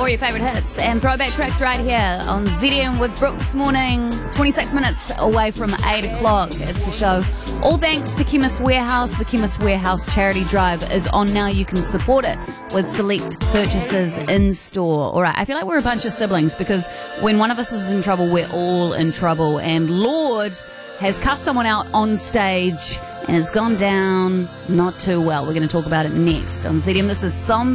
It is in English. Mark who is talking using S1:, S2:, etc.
S1: More of your favourite hits and throwback tracks right here on ZM with Brooke this morning. 26 minutes away from 8 o'clock. It's the show. All thanks to Chemist Warehouse. The Chemist Warehouse charity drive is on now. You can support it with select purchases in store. All right, I feel like we're a bunch of siblings because when one of us is in trouble, we're all in trouble. And Lorde has cussed someone out on stage and it's gone down not too well. We're going to talk about it next on ZM. This is Som